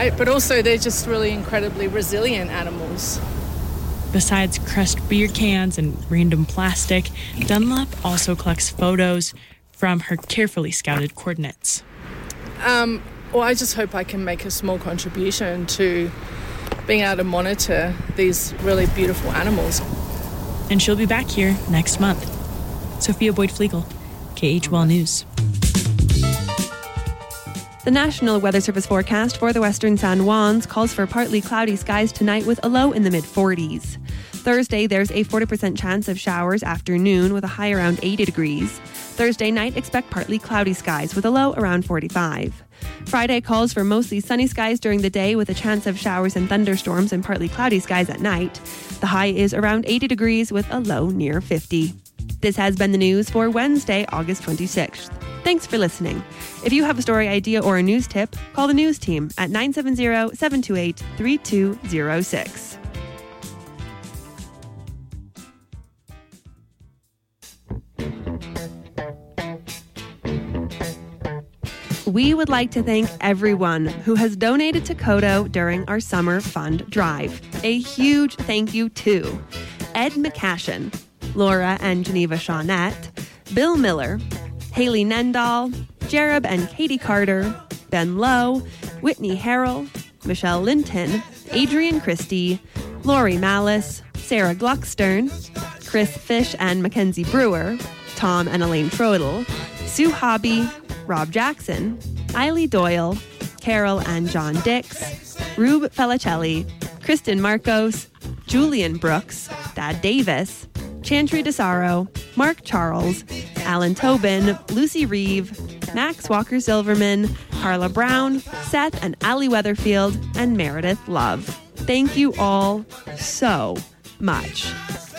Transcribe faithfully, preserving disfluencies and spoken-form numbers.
right? But also they're just really incredibly resilient animals. Besides crushed beer cans and random plastic, Dunlop also collects photos from her carefully scouted coordinates. Um, well, I just hope I can make a small contribution to being able to monitor these really beautiful animals. And she'll be back here next month. Sophia Boyd-Flegel, K H W L News. The National Weather Service forecast for the western San Juans calls for partly cloudy skies tonight with a low in the mid-forties. Thursday, there's a forty percent chance of showers afternoon with a high around eighty degrees. Thursday night, expect partly cloudy skies with a low around forty-five. Friday calls for mostly sunny skies during the day with a chance of showers and thunderstorms and partly cloudy skies at night. The high is around eighty degrees with a low near fifty. This has been the news for Wednesday, August twenty-sixth. Thanks for listening. If you have a story idea or a news tip, call the news team at nine seven zero, seven two eight, three two zero six. We would like to thank everyone who has donated to Kodo during our summer fund drive. A huge thank you to Ed McCashin, Laura and Geneva Shawnette, Bill Miller, Haley Nendall, Jereb and Katie Carter, Ben Lowe, Whitney Harrell, Michelle Linton, Adrian Christie, Lori Malice, Sarah Gluckstern, Chris Fish and Mackenzie Brewer, Tom and Elaine Troidel, Sue Hobby, Rob Jackson, Eiley Doyle, Carol and John Dix, Rube Felicelli, Kristen Marcos, Julian Brooks, Dad Davis, Chantry DeSaro, Mark Charles, Alan Tobin, Lucy Reeve, Max Walker-Silverman, Carla Brown, Seth and Allie Weatherfield, and Meredith Love. Thank you all so much.